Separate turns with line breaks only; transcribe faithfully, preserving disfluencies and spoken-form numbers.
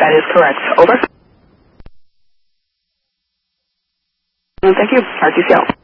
That is correct. Over. Thank you. R T C L.